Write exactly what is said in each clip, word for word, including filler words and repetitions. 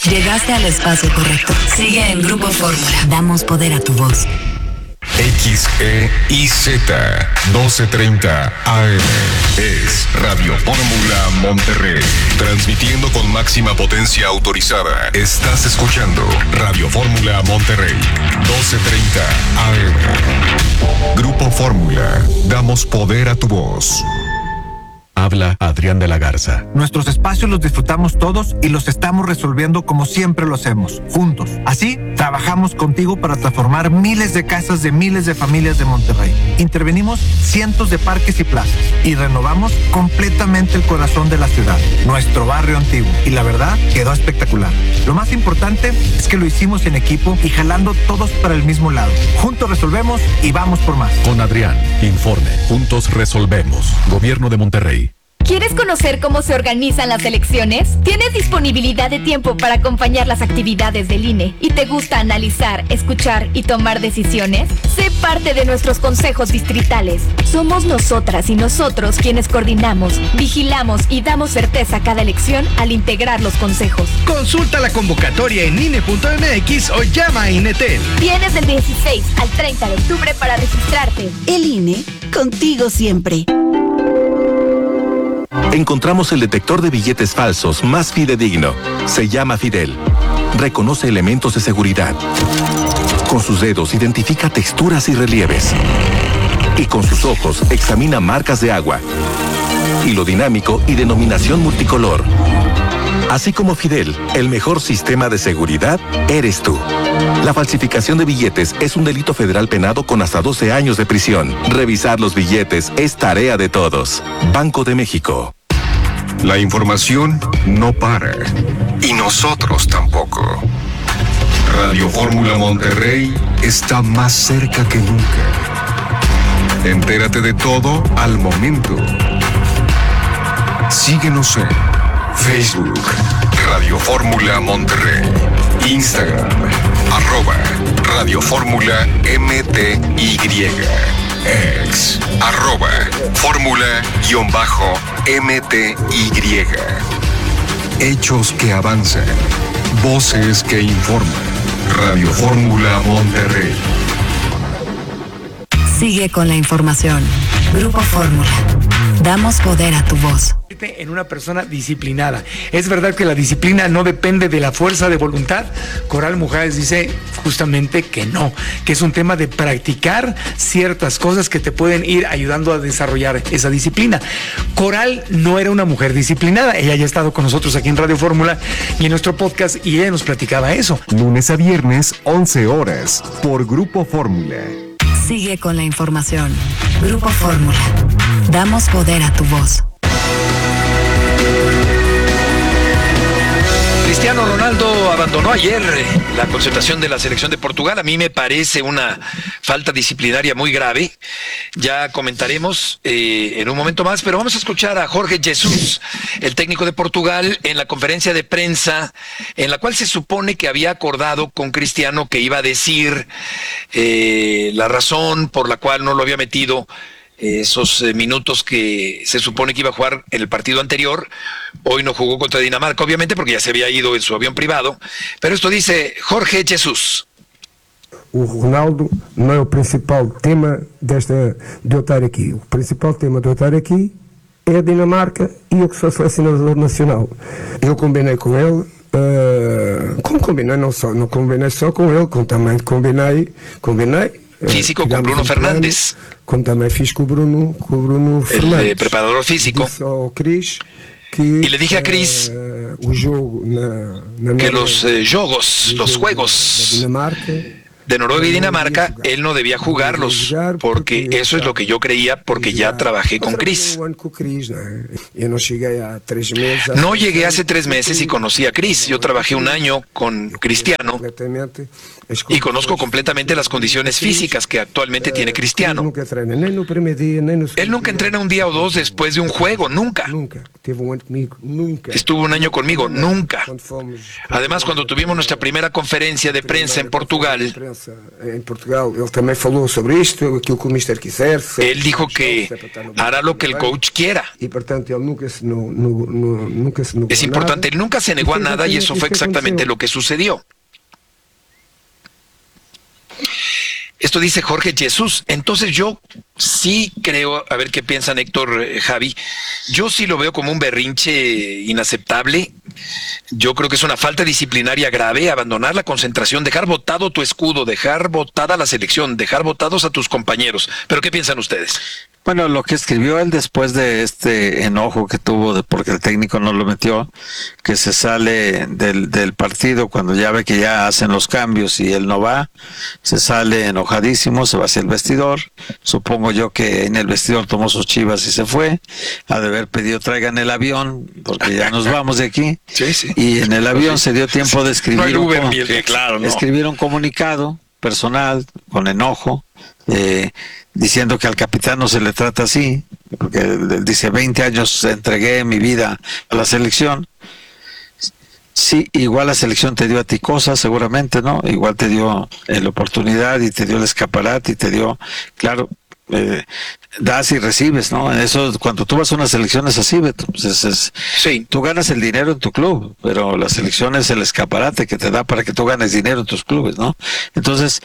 Llegaste al espacio correcto. Sigue en Grupo Fórmula. Damos poder a tu voz. X E I Z doce treinta A M es Radio Fórmula Monterrey, transmitiendo con máxima potencia autorizada. Estás escuchando Radio Fórmula Monterrey, doce treinta A M. Grupo Fórmula, damos poder a tu voz. Habla Adrián de la Garza. Nuestros espacios los disfrutamos todos y los estamos resolviendo como siempre lo hacemos, juntos. Así, trabajamos contigo para transformar miles de casas de miles de familias de Monterrey. Intervenimos cientos de parques y plazas y renovamos completamente el corazón de la ciudad, nuestro barrio antiguo. Y la verdad, quedó espectacular. Lo más importante es que lo hicimos en equipo y jalando todos para el mismo lado. Juntos resolvemos y vamos por más. Con Adrián, informe. Juntos resolvemos. Gobierno de Monterrey. ¿Quieres conocer cómo se organizan las elecciones? ¿Tienes disponibilidad de tiempo para acompañar las actividades del I N E y te gusta analizar, escuchar y tomar decisiones? Sé parte de nuestros consejos distritales. Somos nosotras y nosotros quienes coordinamos, vigilamos y damos certeza a cada elección al integrar los consejos. Consulta la convocatoria en I N E punto M X o llama a INETEL. Tienes del dieciséis al treinta de octubre para registrarte. El I N E, contigo siempre. Encontramos el detector de billetes falsos más fidedigno. Se llama Fidel. Reconoce elementos de seguridad. Con sus dedos identifica texturas y relieves. Y con sus ojos examina marcas de agua, hilo dinámico y denominación multicolor. Así como Fidel, el mejor sistema de seguridad eres tú. La falsificación de billetes es un delito federal penado con hasta doce años de prisión. Revisar los billetes es tarea de todos. Banco de México. La información no para. Y nosotros tampoco. Radio Fórmula Monterrey está más cerca que nunca. Entérate de todo al momento. Síguenos en Facebook, Radio Fórmula Monterrey, Instagram, arroba Radio Fórmula M T Y, ex, arroba Fórmula guión bajo M T Y. Hechos que avanzan, voces que informan. Radio Fórmula Monterrey. Sigue con la información. Grupo Fórmula. Damos poder a tu voz. En una persona disciplinada. Es verdad que la disciplina no depende de la fuerza de voluntad. Coral Mujáez dice justamente que no, que es un tema de practicar ciertas cosas que te pueden ir ayudando a desarrollar esa disciplina. Coral no era una mujer disciplinada. Ella ya ha estado con nosotros aquí en Radio Fórmula y en nuestro podcast y ella nos platicaba eso. Lunes a viernes, once horas, por Grupo Fórmula. Sigue con la información. Grupo Fórmula. Damos poder a tu voz. Cristiano Ronaldo abandonó ayer la concentración de la selección de Portugal. A mí me parece una falta disciplinaria muy grave. Ya comentaremos eh, en un momento más, pero vamos a escuchar a Jorge Jesus, el técnico de Portugal, en la conferencia de prensa en la cual se supone que había acordado con Cristiano que iba a decir eh, la razón por la cual no lo había metido esos eh, minutos que se supone que iba a jugar en el partido anterior. Hoy no jugó contra Dinamarca, obviamente, porque ya se había ido en su avión privado. Pero esto dice Jorge Jesus. O Ronaldo não é o principal tema desta, de eu estar aqui. O principal tema de eu estar aqui é a Dinamarca e eu que sou selecionador nacional. Eu combinei com ele, uh, como combinei, não, só, não combinei só com ele, como também combinei, combinei físico con Bruno Fernández, como também fiz com o Bruno, com o Bruno Fernández, el eh, preparador físico. Y le dije a Cris que los eh, jogos, los juegos de Noruega y Dinamarca, él no debía jugarlos, porque eso es lo que yo creía, porque ya trabajé con Cris. No llegué hace tres meses y conocí a Cris. Yo trabajé un año con Cristiano y conozco completamente las condiciones físicas que actualmente tiene Cristiano. Él nunca entrena un día o dos después de un juego, nunca. Estuvo un año conmigo, nunca. Además, cuando tuvimos nuestra primera conferencia de prensa en Portugal, él dijo que hará lo que el coach quiera. Es importante, él nunca se negó a nada y eso fue exactamente lo que sucedió. Esto dice Jorge Jesús. Entonces yo sí creo, a ver qué piensan Héctor, eh, Javi, yo sí lo veo como un berrinche inaceptable. Yo creo que es una falta disciplinaria grave, abandonar la concentración, dejar botado tu escudo, dejar botada la selección, dejar botados a tus compañeros. ¿Pero qué piensan ustedes? Bueno, lo que escribió él después de este enojo que tuvo de porque el técnico no lo metió, que se sale del, del partido cuando ya ve que ya hacen los cambios y él no va, se sale enojadísimo, se va hacia el vestidor. Supongo yo que en el vestidor tomó sus chivas y se fue. Ha de haber pedido traigan el avión porque ya nos vamos de aquí. Sí, sí. Y en el avión se dio tiempo de escribir, no un, bien, sí, claro, no. escribir un comunicado personal con enojo. Eh, diciendo que al capitán no se le trata así, porque él dice veinte años entregué mi vida a la selección. Sí, igual la selección te dio a ti cosas, seguramente, ¿no? Igual te dio eh, la oportunidad y te dio el escaparate y te dio, claro, eh, das y recibes, ¿no? Eso, cuando tú vas a una selección es así, Beto. Pues es, es, sí. Tú ganas el dinero en tu club, pero la selección es el escaparate que te da para que tú ganes dinero en tus clubes, ¿no? Entonces,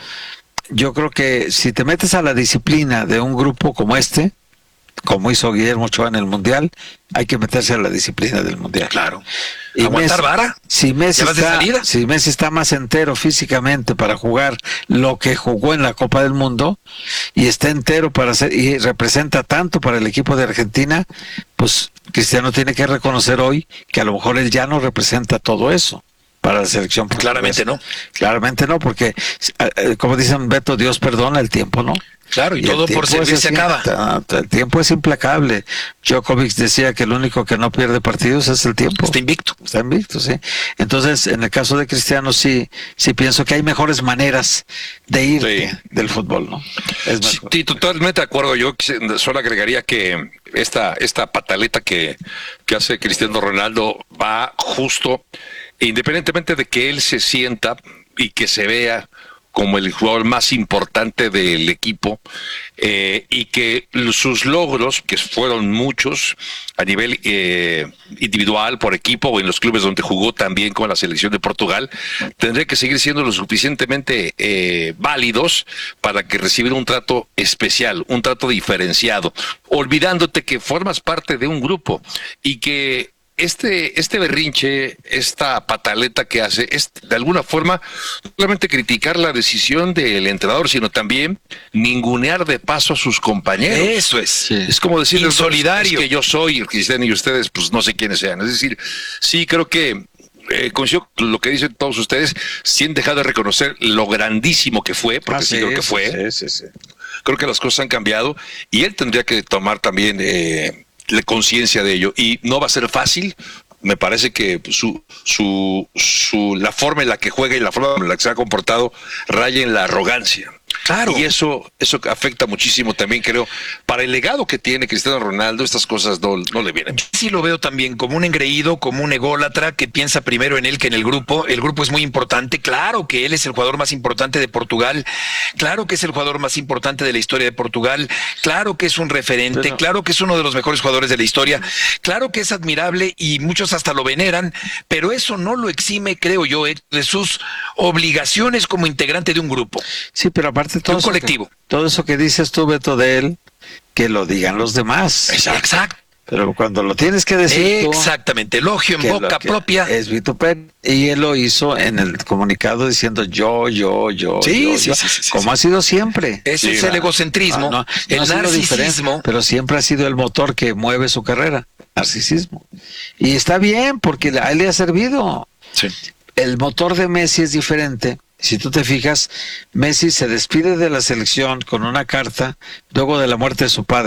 yo creo que si te metes a la disciplina de un grupo como este, como hizo Guillermo Ochoa en el Mundial, hay que meterse a la disciplina del Mundial. Claro. Y ¿aguantar Messi, vara? Si Messi, ¿Ya vas de está, salida? si Messi está más entero físicamente para jugar lo que jugó en la Copa del Mundo y está entero para hacer y representa tanto para el equipo de Argentina, pues Cristiano tiene que reconocer hoy que a lo mejor él ya no representa todo eso para la selección. Claramente no. Claramente no, porque como dicen Beto, Dios perdona, el tiempo no. Claro, y, y todo por servir se acaba. El tiempo es implacable. Djokovic decía que el único que no pierde partidos es el tiempo. Está invicto. Está invicto, sí. Entonces, en el caso de Cristiano, sí, sí pienso que hay mejores maneras de ir sí. del fútbol, ¿no? Es sí, sí, totalmente de acuerdo. Yo solo agregaría que esta, esta pataleta que, que hace Cristiano Ronaldo va justo, independientemente de que él se sienta y que se vea como el jugador más importante del equipo, eh, y que sus logros, que fueron muchos a nivel eh, individual, por equipo o en los clubes donde jugó también con la selección de Portugal, tendría que seguir siendo lo suficientemente eh, válidos para que recibiera un trato especial, un trato diferenciado, olvidándote que formas parte de un grupo y que Este, este berrinche, esta pataleta que hace, es de alguna forma no solamente criticar la decisión del entrenador, sino también ningunear de paso a sus compañeros. Eso es. Sí. Es como decir, insolidario. Es que yo soy Cristiano y ustedes, pues no sé quiénes sean. Es decir, sí creo que eh, coincido con lo que dicen todos ustedes, sin dejar de reconocer lo grandísimo que fue, porque ah, sí, sí creo que fue. Sí, sí, sí. Creo que las cosas han cambiado y él tendría que tomar también Eh, la conciencia de ello, y no va a ser fácil. Me parece que su, su, su, la forma en la que juega y la forma en la que se ha comportado raya en la arrogancia. Claro. Y eso, eso afecta muchísimo también, creo, para el legado que tiene Cristiano Ronaldo. Estas cosas no, no le vienen. Sí lo veo también como un engreído, como un ególatra que piensa primero en él que en el grupo. El grupo es muy importante. Claro que él es el jugador más importante de Portugal. Claro que es el jugador más importante de la historia de Portugal. Claro que es un referente. Pero... Claro que es uno de los mejores jugadores de la historia. Claro que es admirable y muchos hasta lo veneran. Pero eso no lo exime, creo yo, de sus obligaciones como integrante de un grupo. Sí, pero aparte todo un colectivo. Que, todo eso que dices tú, Beto, de él, que lo digan los demás. Exacto. Pero cuando lo tienes que decir exactamente, tú, elogio en boca propia. Es vituperio. Y él lo hizo en el comunicado diciendo yo, yo, yo, sí, yo, sí, yo, sí, sí, como sí, ha sido siempre. Eso sí, es el egocentrismo, no, no, el no narcisismo. Pero siempre ha sido el motor que mueve su carrera, narcisismo. Y está bien, porque a él le ha servido. Sí. El motor de Messi es diferente. Si tú te fijas, Messi se despide de la selección con una carta luego de la muerte de su padre,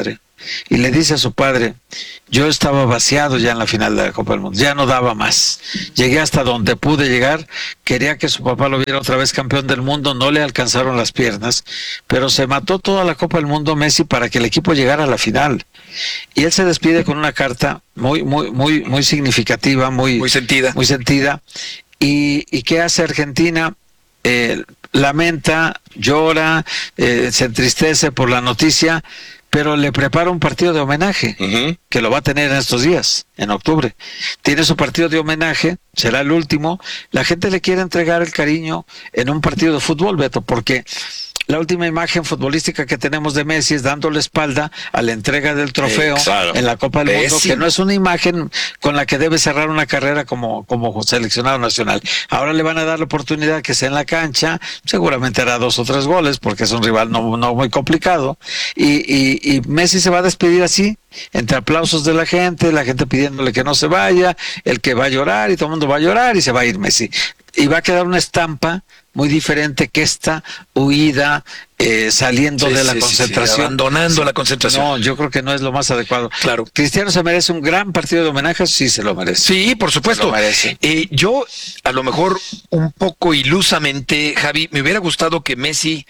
y le dice a su padre, yo estaba vaciado ya en la final de la Copa del Mundo, ya no daba más, llegué hasta donde pude llegar, quería que su papá lo viera otra vez campeón del mundo, no le alcanzaron las piernas, pero se mató toda la Copa del Mundo Messi para que el equipo llegara a la final. Y él se despide con una carta muy, muy, muy, muy significativa, muy, muy sentida. Muy sentida. ¿Y, y qué hace Argentina? Eh, lamenta, llora, eh, se entristece por la noticia, pero le prepara un partido de homenaje, uh-huh. que lo va a tener en estos días, en octubre. Tiene su partido de homenaje, será el último. La gente le quiere entregar el cariño en un partido de fútbol, Beto, porque la última imagen futbolística que tenemos de Messi es dando la espalda a la entrega del trofeo, claro, en la Copa del Mundo, que no es una imagen con la que debe cerrar una carrera como, como seleccionado nacional. Ahora le van a dar la oportunidad que sea en la cancha, seguramente hará dos o tres goles porque es un rival no, no muy complicado, y, y, y Messi se va a despedir así, entre aplausos de la gente, la gente pidiéndole que no se vaya, el que va a llorar y todo el mundo va a llorar y se va a ir Messi. Y va a quedar una estampa muy diferente que esta huida, eh, saliendo sí, de la sí, concentración. Sí, sí, abandonando sí. la concentración. No, yo creo que no es lo más adecuado. Claro. Cristiano se merece un gran partido de homenaje, sí se lo merece. Sí, por supuesto. Se lo merece. Eh, yo, a lo mejor, un poco ilusamente, Javi, me hubiera gustado que Messi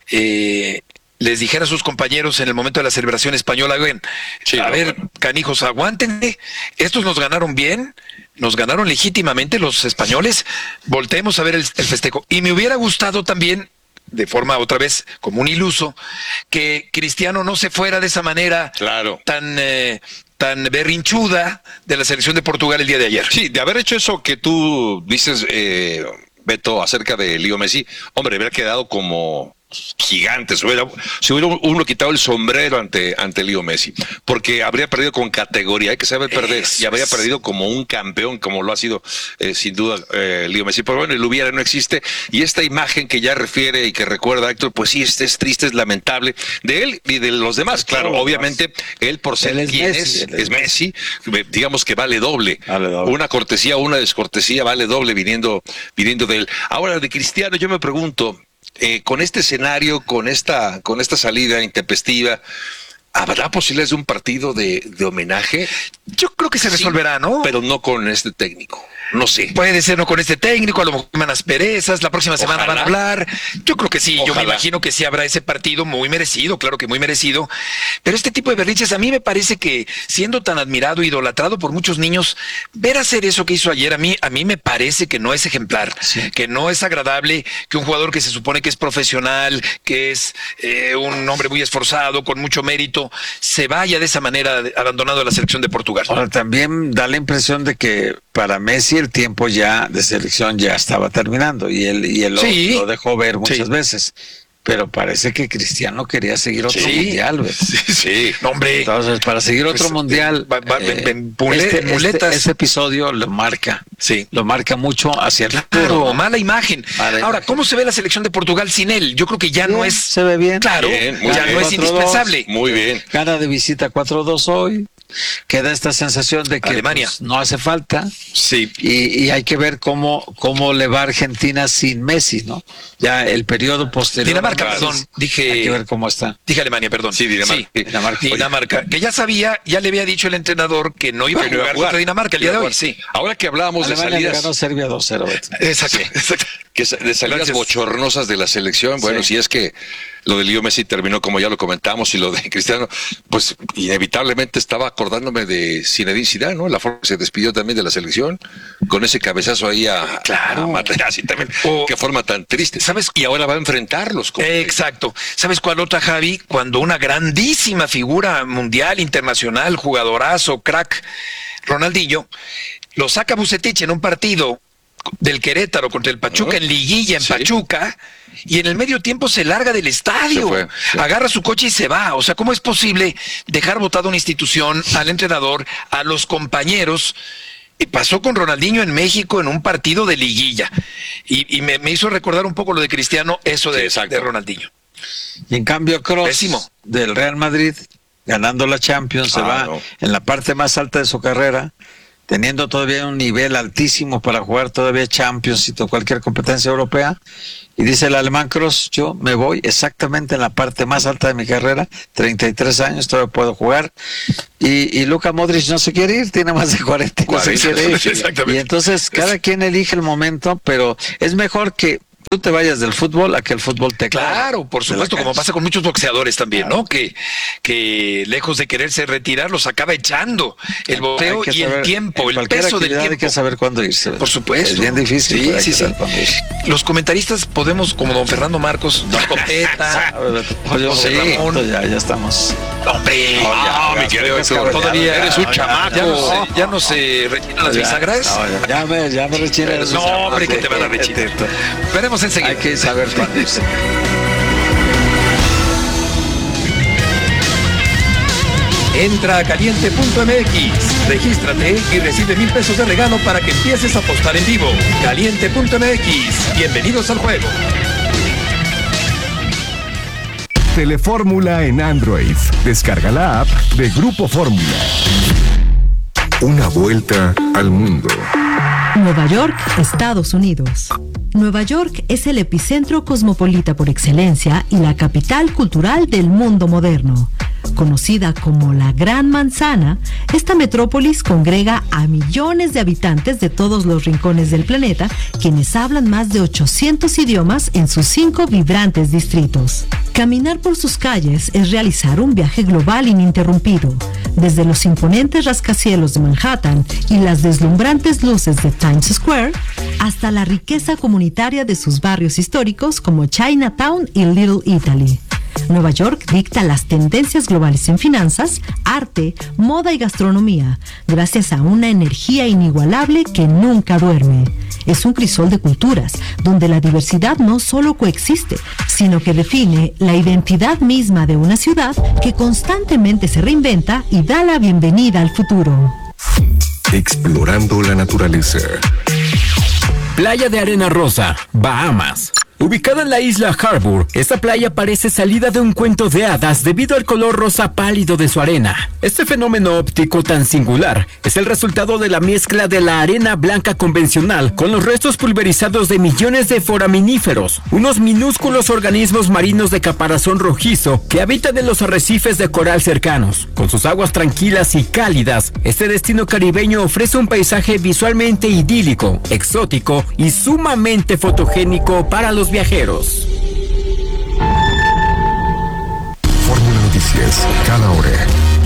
eh, les dijera a sus compañeros en el momento de la celebración española, oigan, sí, a no, ver, bueno. canijos, aguántenme, estos nos ganaron bien, nos ganaron legítimamente los españoles, volteemos a ver el, el festejo. Y me hubiera gustado también, de forma otra vez como un iluso, que Cristiano no se fuera de esa manera claro. tan... Eh, tan berrinchuda de la selección de Portugal el día de ayer. Sí, de haber hecho eso que tú dices, eh, Beto, acerca de Leo Messi, hombre, hubiera quedado como gigantes, hubiera, si hubiera uno quitado el sombrero ante, ante Leo Messi, porque habría perdido con categoría, hay que saber perder, es, y habría es. perdido como un campeón, como lo ha sido eh, sin duda eh, Leo Messi, pero bueno, el hubiera no existe, y esta imagen que ya refiere y que recuerda Héctor, pues sí, es, es triste, es lamentable, de él y de los demás, claro, claro obviamente, él por ser él quien Messi, es, es Messi, digamos que vale doble, vale doble, una cortesía o una descortesía vale doble viniendo, viniendo de él. Ahora, de Cristiano, yo me pregunto, Eh, con este escenario, con esta, con esta salida intempestiva, ¿habrá posibilidades de un partido de, de homenaje? Yo creo que se resolverá, sí, ¿no? Pero no con este técnico. No sé. Puede ser no con este técnico, a lo mejor semanas perezas, la próxima semana Ojalá. van a hablar. Yo creo que sí, Ojalá. yo me imagino que sí habrá ese partido muy merecido, claro que muy merecido. Pero este tipo de berrinches, a mí me parece que siendo tan admirado, idolatrado por muchos niños, ver hacer eso que hizo ayer, a mí, a mí me parece que no es ejemplar, sí. que no es agradable que un jugador que se supone que es profesional, que es eh, un hombre muy esforzado, con mucho mérito, se vaya de esa manera abandonado a la selección de Portugal. Ahora también da la impresión de que para Messi el tiempo ya de selección ya estaba terminando y él, y él sí. lo, lo dejó ver muchas sí. veces. Pero parece que Cristiano quería seguir otro sí, mundial, ¿ves? Sí, sí. No, hombre. Entonces, para seguir otro pues, mundial, va, va, eh, ven, pule, este, este, este episodio lo marca. Sí. Lo marca mucho hacia el futuro. Claro, mala imagen. Mala Ahora, imagen. ¿Cómo se ve la selección de Portugal sin él? Yo creo que ya bien, no es... Se ve bien. Claro, bien, ya bien. no es indispensable. Muy bien. Gana de visita cuatro dos hoy. Queda esta sensación de que Alemania pues, no hace falta. Sí. Y, y hay que ver cómo, cómo le va a Argentina sin Messi, ¿no? Ya el periodo posterior. Dinamarca, Messi, perdón. Dije. Hay que ver cómo está. Dije Alemania, perdón. Sí, Dinamarca. Sí. Dinamarca. Dinamarca. Que ya sabía, ya le había dicho el entrenador que no iba a jugar contra Dinamarca el día de hoy. Sí. Ahora que hablábamos Alemania de salidas. Le ganó Serbia dos cero. Exacto. Exacto. Que de salidas Gracias. bochornosas de la selección. Bueno, sí. si es que lo de Leo Messi terminó como ya lo comentamos y lo de Cristiano, pues inevitablemente estaba acordándome de Zinedine Zidane, ¿no? La forma que se despidió también de la selección, con ese cabezazo ahí a, claro. a Materazzi también. O, qué forma tan triste. ¿Sabes? Y ahora va a enfrentarlos. Exacto. ¿Sabes cuál otra, Javi? Cuando una grandísima figura mundial, internacional, jugadorazo, crack, Ronaldinho, lo saca Vucetich en un partido del Querétaro contra el Pachuca, uh-huh. en liguilla en sí. Pachuca, y en el medio tiempo se larga del estadio, fue, sí. agarra su coche y se va. O sea, ¿cómo es posible dejar botada una institución, al entrenador, a los compañeros? Y pasó con Ronaldinho en México en un partido de liguilla, y, y me, me hizo recordar un poco lo de Cristiano, eso de, sí, de Ronaldinho. Y en cambio Kroos del Real Madrid, ganando la Champions, ah, se va no. en la parte más alta de su carrera, teniendo todavía un nivel altísimo para jugar todavía Champions y cualquier competencia europea. Y dice el alemán Kroos, yo me voy exactamente en la parte más alta de mi carrera, treinta y tres años, todavía puedo jugar. Y, y Luka Modric no se quiere ir, tiene más de cuarenta, no se quiere ir. Exactamente. Y entonces cada quien elige el momento, pero es mejor que tú te vayas del fútbol a que el fútbol te claro, por supuesto, como pasa con muchos boxeadores también, claro. ¿no? Que, que lejos de quererse retirar, los acaba echando el boxeo y saber, el tiempo, el peso del tiempo. Hay que saber cuándo irse. Por supuesto. Es bien difícil. Sí, sí, sí. Los comentaristas podemos, como don Fernando Marcos, don Copeta, José Ramón. Ya, ya estamos. Hombre, oh, ya, no, mi querido Héctor, todavía eres un chamaco. Ya no se, ya no se rechinan las bisagras. No, ya, ya me, ya me rechinan. No, hombre, que te van a rechinar. Veremos enseguida. Hay que saber cuándo irse. Entra a caliente punto m x, regístrate y recibe mil pesos de regalo para que empieces a apostar en vivo. caliente punto m x, bienvenidos al juego. Telefórmula en Android. Descarga la app de Grupo Fórmula. Una vuelta al mundo. Nueva York, Estados Unidos. Nueva York es el epicentro cosmopolita por excelencia y la capital cultural del mundo moderno. Conocida como la Gran Manzana, esta metrópolis congrega a millones de habitantes de todos los rincones del planeta, quienes hablan más de ochocientos idiomas en sus cinco vibrantes distritos. Caminar por sus calles es realizar un viaje global ininterrumpido, desde los imponentes rascacielos de Manhattan y las deslumbrantes luces de Times Square, hasta la riqueza comunitaria de sus barrios históricos como Chinatown y Little Italy. Nueva York dicta las tendencias globales en finanzas, arte, moda y gastronomía, gracias a una energía inigualable que nunca duerme. Es un crisol de culturas, donde la diversidad no solo coexiste, sino que define la identidad misma de una ciudad que constantemente se reinventa y da la bienvenida al futuro. Explorando la naturaleza. Playa de Arena Rosa, Bahamas. Ubicada en la isla Harbour, esta playa parece salida de un cuento de hadas debido al color rosa pálido de su arena. Este fenómeno óptico tan singular es el resultado de la mezcla de la arena blanca convencional con los restos pulverizados de millones de foraminíferos, unos minúsculos organismos marinos de caparazón rojizo que habitan en los arrecifes de coral cercanos. Con sus aguas tranquilas y cálidas, este destino caribeño ofrece un paisaje visualmente idílico, exótico y sumamente fotogénico para los viajeros. Fórmula Noticias, cada hora.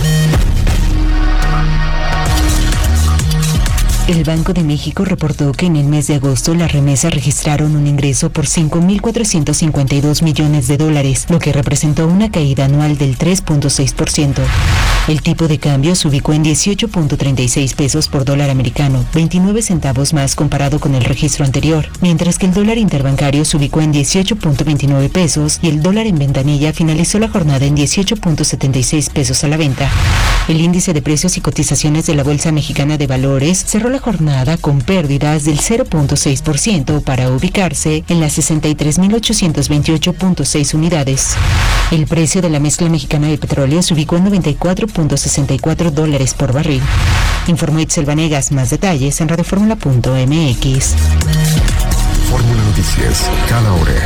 El Banco de México reportó que en el mes de agosto las remesas registraron un ingreso por cinco mil cuatrocientos cincuenta y dos millones de dólares, lo que representó una caída anual del tres punto seis por ciento. El tipo de cambio se ubicó en dieciocho punto treinta y seis pesos por dólar americano, veintinueve centavos más comparado con el registro anterior, mientras que el dólar interbancario se ubicó en dieciocho punto veintinueve pesos y el dólar en ventanilla finalizó la jornada en dieciocho punto setenta y seis pesos a la venta. El índice de precios y cotizaciones de la Bolsa Mexicana de Valores cerró la jornada con pérdidas del cero punto seis por ciento para ubicarse en las sesenta y tres mil ochocientos veintiocho punto seis unidades. El precio de la mezcla mexicana de petróleo se ubicó en noventa y cuatro punto sesenta y cuatro dólares por barril. Informó Itzel Vanegas. Más detalles en radioformula punto m x. Fórmula Noticias, cada hora.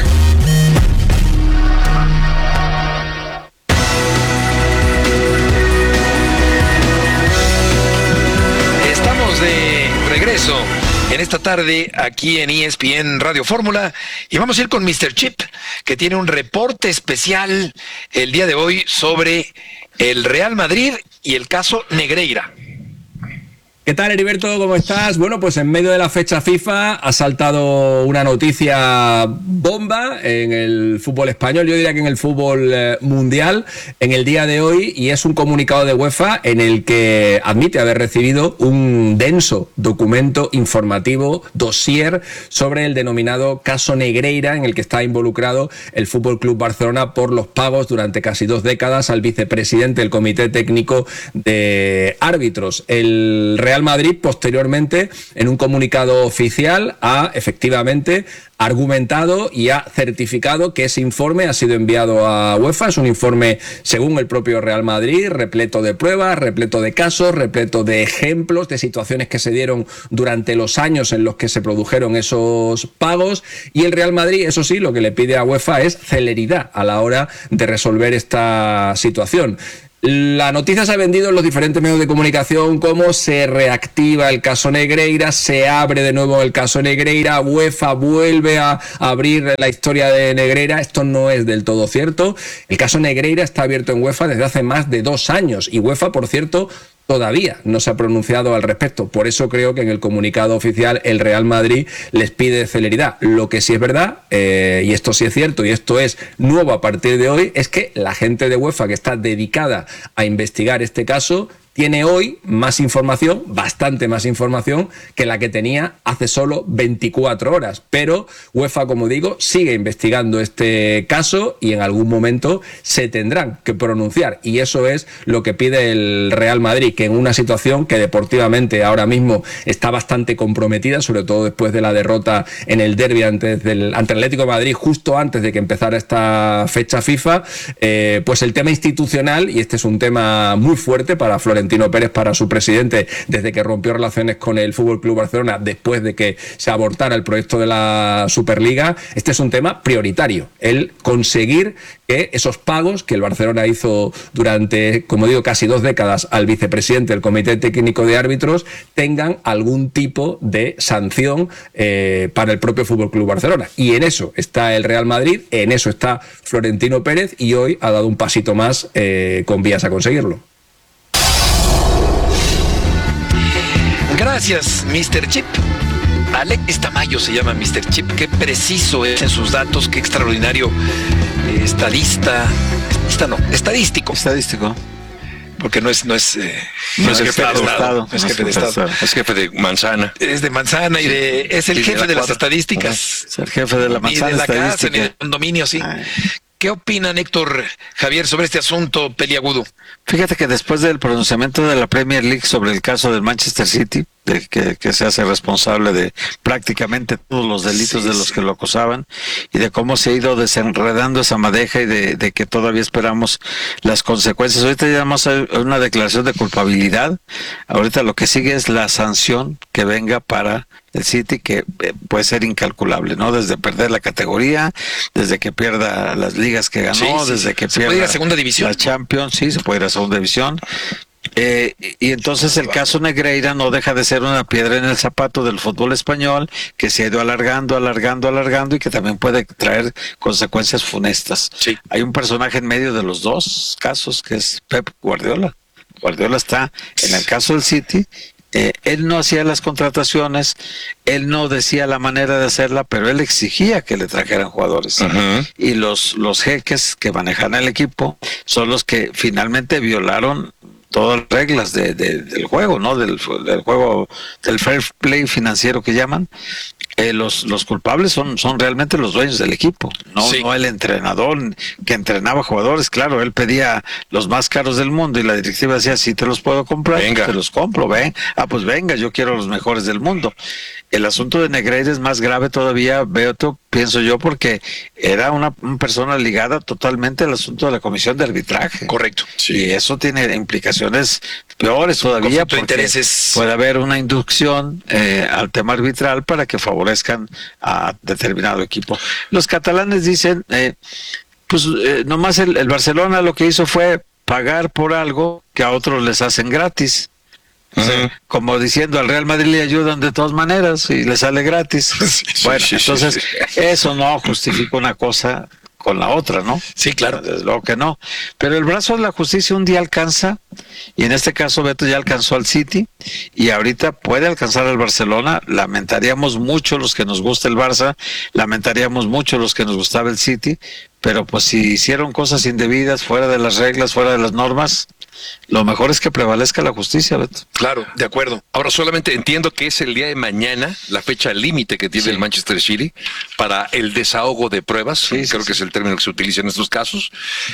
Estamos de regreso en esta tarde aquí en E S P N Radio Fórmula y vamos a ir con mister Chip, que tiene un reporte especial el día de hoy sobre el Real Madrid y el caso Negreira. ¿Qué tal, Heriberto? ¿Cómo estás? Bueno, pues en medio de la fecha FIFA ha saltado una noticia bomba en el fútbol español, yo diría que en el fútbol eh, mundial, en el día de hoy, y es un comunicado de UEFA en el que admite haber recibido un denso documento informativo, dossier, sobre el denominado caso Negreira, en el que está involucrado el Fútbol Club Barcelona por los pagos durante casi dos décadas al vicepresidente del Comité Técnico de Árbitros. El Real Real Madrid posteriormente, en un comunicado oficial, ha efectivamente argumentado y ha certificado que ese informe ha sido enviado a UEFA. Es un informe, según el propio Real Madrid, repleto de pruebas, repleto de casos, repleto de ejemplos, de situaciones que se dieron durante los años en los que se produjeron esos pagos. Y el Real Madrid, eso sí, lo que le pide a UEFA es celeridad a la hora de resolver esta situación. La noticia se ha vendido en los diferentes medios de comunicación como se reactiva el caso Negreira, se abre de nuevo el caso Negreira, UEFA vuelve a abrir la historia de Negreira. Esto no es del todo cierto. El caso Negreira está abierto en UEFA desde hace más de dos años y UEFA, por cierto, todavía no se ha pronunciado al respecto. Por eso creo que en el comunicado oficial el Real Madrid les pide celeridad. Lo que sí es verdad, eh, y esto sí es cierto, y esto es nuevo a partir de hoy, es que la gente de UEFA que está dedicada a investigar este caso tiene hoy más información, bastante más información que la que tenía hace solo veinticuatro horas. Pero UEFA, como digo, sigue investigando este caso y en algún momento se tendrán que pronunciar. Y eso es lo que pide el Real Madrid, que en una situación que deportivamente ahora mismo está bastante comprometida, sobre todo después de la derrota en el derbi ante, del, ante el Atlético de Madrid, justo antes de que empezara esta fecha FIFA, eh, pues el tema institucional, y este es un tema muy fuerte para Florentino Pérez, para su presidente, desde que rompió relaciones con el F C Barcelona después de que se abortara el proyecto de la Superliga, este es un tema prioritario, el conseguir que esos pagos que el Barcelona hizo durante, como digo, casi dos décadas al vicepresidente del Comité Técnico de Árbitros tengan algún tipo de sanción eh, para el propio F C Barcelona. Y en eso está el Real Madrid, en eso está Florentino Pérez, y hoy ha dado un pasito más eh, con vías a conseguirlo. Gracias, mister Chip. Alexis Tamayo se llama mister Chip. Qué preciso es en sus datos, qué extraordinario eh, estadista. Estadista no, estadístico. Estadístico. Porque no es, no es, eh, no, no es jefe de Estado. Estado. No es jefe de Estado. Es jefe de manzana. Es de manzana y de, es el y jefe de, de las cuadra. estadísticas. Es el jefe de la manzana. Y de la estadística. casa, ni del condominio, sí. Ay. ¿Qué opina Héctor Javier sobre este asunto peliagudo? Fíjate que después del pronunciamiento de la Premier League sobre el caso del Manchester City, de que, que se hace responsable de prácticamente todos los delitos sí, de los sí. que lo acusaban, y de cómo se ha ido desenredando esa madeja y de, de que todavía esperamos las consecuencias. Ahorita ya vamos a una declaración de culpabilidad. Ahorita lo que sigue es la sanción que venga para el City, que puede ser incalculable, ¿no? Desde perder la categoría, desde que pierda las ligas que ganó, sí, sí, desde que se pierda puede ir a segunda división. La Champions, sí, se puede ir a segunda división. Eh, y entonces el caso Negreira no deja de ser una piedra en el zapato del fútbol español, que se ha ido alargando, alargando, alargando, y que también puede traer consecuencias funestas. Sí. Hay un personaje en medio de los dos casos, que es Pep Guardiola. Guardiola está en el caso del City. Eh, él no hacía las contrataciones, él no decía la manera de hacerla, pero él exigía que le trajeran jugadores. Uh-huh. Y los, los jeques que manejan el equipo son los que finalmente violaron todas las reglas de, de, del juego, ¿no? Del, del juego, del fair play financiero que llaman. Eh, los, los culpables son, son realmente los dueños del equipo, no, sí. no el entrenador que entrenaba jugadores. Claro, él pedía los más caros del mundo y la directiva decía, sí te los puedo comprar, venga. te los compro, ven, ah pues venga, yo quiero los mejores del mundo. El asunto de Negreira es más grave todavía, Beto, pienso yo, porque era una, una persona ligada totalmente al asunto de la comisión de arbitraje. Correcto. Sí. Y eso tiene implicaciones peores todavía, porque intereses. puede haber una inducción eh, al tema arbitral para que favorezcan a determinado equipo. Los catalanes dicen, eh, pues eh, nomás el, el Barcelona lo que hizo fue pagar por algo que a otros les hacen gratis. O sea, uh-huh. como diciendo, al Real Madrid le ayudan de todas maneras y le sale gratis. Sí, bueno, sí, entonces sí, sí. eso no justifica una cosa con la otra, ¿no? Sí, claro. Desde luego que no. Pero el brazo de la justicia un día alcanza, y en este caso Beto ya alcanzó al City, y ahorita puede alcanzar al Barcelona. Lamentaríamos mucho los que nos gusta el Barça, lamentaríamos mucho los que nos gustaba el City, pero pues si hicieron cosas indebidas, fuera de las reglas, fuera de las normas, lo mejor es que prevalezca la justicia, Beto. Claro, de acuerdo. Ahora solamente entiendo que es el día de mañana, la fecha límite que tiene sí. el Manchester City para el desahogo de pruebas, sí, creo sí, que sí. es el término que se utiliza en estos casos.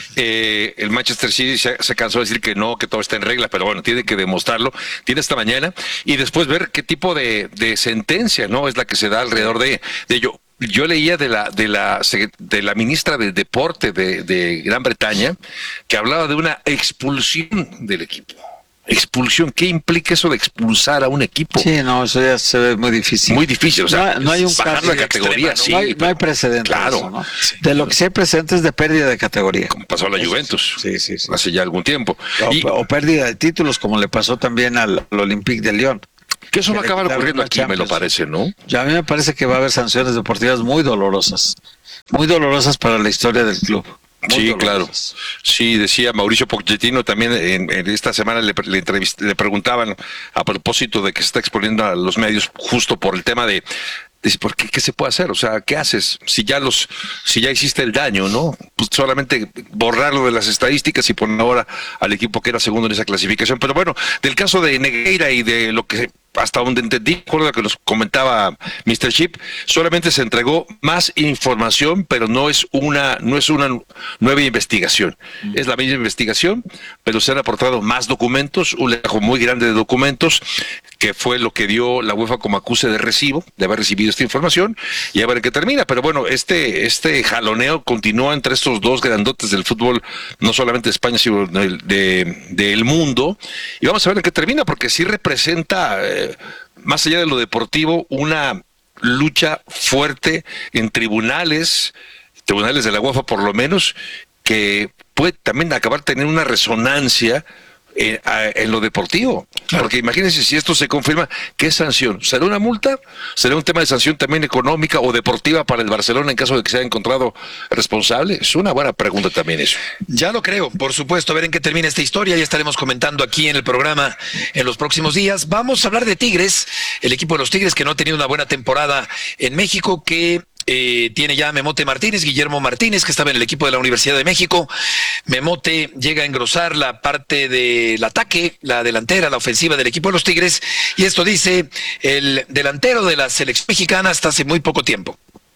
Eh, el Manchester City se, se cansó de decir que no, que todo está en regla, pero bueno, tiene que demostrarlo, tiene esta mañana, y después ver qué tipo de, de sentencia no es la que se da alrededor de, de ello. Yo leía de la de la de la ministra de Deporte de, de Gran Bretaña que hablaba de una expulsión del equipo. Expulsión, ¿qué implica eso de expulsar a un equipo? Sí, no, eso ya se ve muy difícil. Muy difícil, o sea, no, no hay un bajar la categoría, extrema, ¿no? sí, no, hay, pero, no hay precedentes. Claro. Eso, ¿no? Sí, de lo que sí hay precedentes de pérdida de categoría. Como pasó a la Juventus. Sí, sí, sí. Hace ya algún tiempo. O, y, o pérdida de títulos, como le pasó también al, al Olympique de Lyon. Que eso va a acabar ocurriendo aquí, me lo parece, ¿no? Ya a mí me parece que va a haber sanciones deportivas muy dolorosas. Muy dolorosas para la historia del club. Muy sí, dolorosas. Claro. Sí, decía Mauricio Pochettino también en, en esta semana le, le, le preguntaban a propósito de que se está exponiendo a los medios justo por el tema de Dice, ¿por qué? ¿Qué se puede hacer? O sea, ¿qué haces? Si ya los, si ya hiciste el daño, ¿no? Pues solamente borrarlo de las estadísticas y poner ahora al equipo que era segundo en esa clasificación. Pero bueno, del caso de Negreira y de lo que hasta donde entendí, recuerdo que nos comentaba mister Chip, solamente se entregó más información, pero no es una, no es una nueva investigación. Mm. Es la misma investigación, pero se han aportado más documentos, un legajo muy grande de documentos, que fue lo que dio la UEFA como acuse de recibo, de haber recibido esta información, y a ver en qué termina. Pero bueno, este, este jaloneo continúa entre estos dos grandotes del fútbol, no solamente de España, sino del de, de mundo, y vamos a ver en qué termina, porque sí representa, eh, más allá de lo deportivo, una lucha fuerte en tribunales, tribunales de la UEFA por lo menos, que puede también acabar teniendo una resonancia En, en lo deportivo, claro. Porque imagínense si esto se confirma, ¿qué sanción? ¿Será una multa? ¿Será un tema de sanción también económica o deportiva para el Barcelona en caso de que se haya encontrado responsable? Es una buena pregunta también eso. Ya lo creo, por supuesto, a ver en qué termina esta historia, ya estaremos comentando aquí en el programa en los próximos días. Vamos a hablar de Tigres, el equipo de los Tigres que no ha tenido una buena temporada en México, que Eh, tiene ya a Memote Martínez, Guillermo Martínez, que estaba en el equipo de la Universidad de México. Memote llega a engrosar la parte del ataque, la delantera, la ofensiva del equipo de los Tigres, y esto dice el delantero de la selección mexicana hasta hace muy poco tiempo.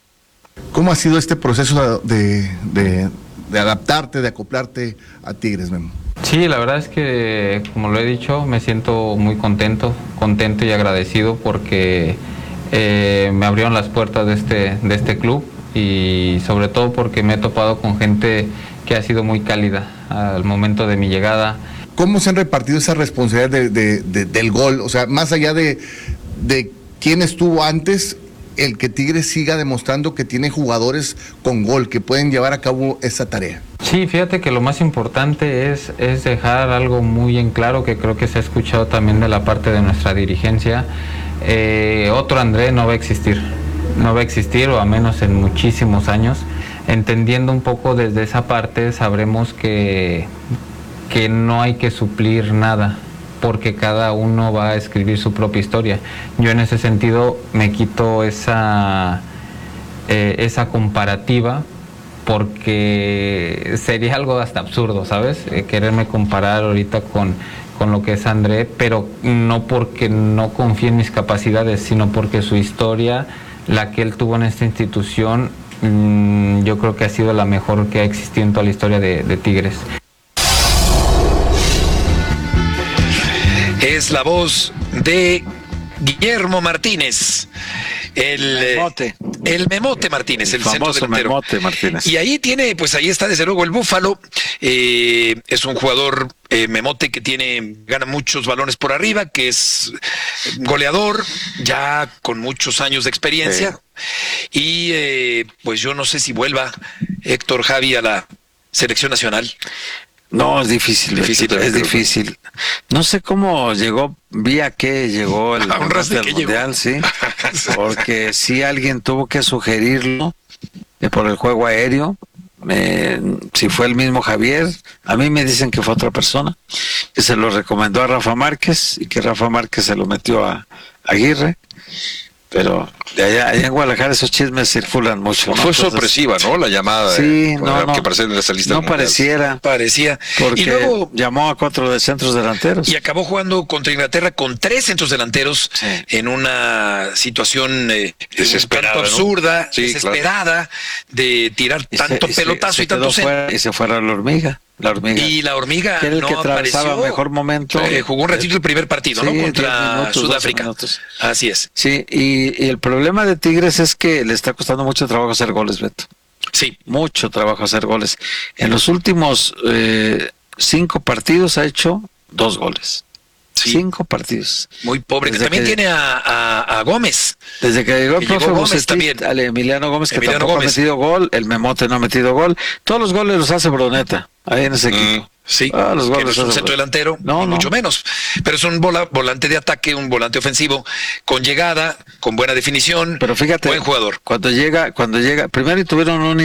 ¿Cómo ha sido este proceso de, de, de adaptarte, de acoplarte a Tigres, Memo? Sí, la verdad es que, como lo he dicho, me siento muy contento, contento y agradecido porque Eh, me abrieron las puertas de este, de este club, y sobre todo porque me he topado con gente que ha sido muy cálida al momento de mi llegada. ¿Cómo se han repartido esa responsabilidad de, de, de, del gol? O sea, más allá de, de quién estuvo antes, el que Tigres siga demostrando que tiene jugadores con gol, que pueden llevar a cabo esa tarea. Sí, fíjate que lo más importante es, es dejar algo muy en claro, que creo que se ha escuchado también de la parte de nuestra dirigencia. Eh, otro André no va a existir, no va a existir, o a menos en muchísimos años. Entendiendo un poco desde esa parte, sabremos que, que no hay que suplir nada, porque cada uno va a escribir su propia historia. Yo en ese sentido me quito esa, eh, esa comparativa, porque sería algo hasta absurdo, ¿sabes? Eh, quererme comparar ahorita con... con lo que es André, pero no porque no confíe en mis capacidades, sino porque su historia, la que él tuvo en esta institución, mmm, yo creo que ha sido la mejor que ha existido en toda la historia de, de Tigres. Es la voz de Guillermo Martínez, el Memote, el Memote Martínez, el, el centro delantero. Memote Martínez. Y ahí tiene, pues ahí está desde luego el Búfalo. Eh, es un jugador eh, Memote que tiene, gana muchos balones por arriba, que es goleador, ya con muchos años de experiencia. Sí. Y eh, pues yo no sé si vuelva Héctor Javi a la selección nacional. No, es difícil, difícil es difícil. No sé cómo llegó, vía que llegó el Mundial, mundial, sí, porque sí alguien tuvo que sugerirlo eh, por el juego aéreo. Eh, si fue el mismo Javier, a mí me dicen que fue otra persona, que se lo recomendó a Rafa Márquez y que Rafa Márquez se lo metió a, a Aguirre. pero de allá, allá en Guadalajara esos chismes circulan mucho. Fue ¿no? Entonces, sorpresiva, ¿no? La llamada. Sí, eh, no, no. Que aparece en esa lista No mundial. pareciera. Parecía. Porque y luego llamó a cuatro de centros delanteros. Y acabó jugando contra Inglaterra con tres centros delanteros sí. en una situación eh, desesperada, un tanto absurda, ¿no? Sí, desesperada, claro. de tirar y tanto se, pelotazo se, se y tanto fuera, y se fuera la hormiga. La hormiga. Y la hormiga que el no que atravesaba apareció. mejor momento. Eh, jugó un ratito el primer partido, sí, ¿no? Contra minutos, Sudáfrica. Así es. Sí, y, y el problema de Tigres es que le está costando mucho trabajo hacer goles, Beto. Sí. Mucho trabajo hacer goles. En los últimos eh, cinco partidos ha hecho dos goles. Sí. Cinco partidos. Muy pobre. Desde También que, tiene a, a, a Gómez. Desde que llegó el profe Gómez también. Al Emiliano Gómez, que Emiliano tampoco Gómez. ha metido gol. El Memote no ha metido gol. Todos los goles los hace Broneta, ahí en ese mm. equipo. Sí, ah, los que no es un centro delantero, no, no. mucho menos. Pero es un bola, volante de ataque, un volante ofensivo, con llegada, con buena definición, pero fíjate, buen jugador. Cuando llega, cuando llega, primero tuvieron un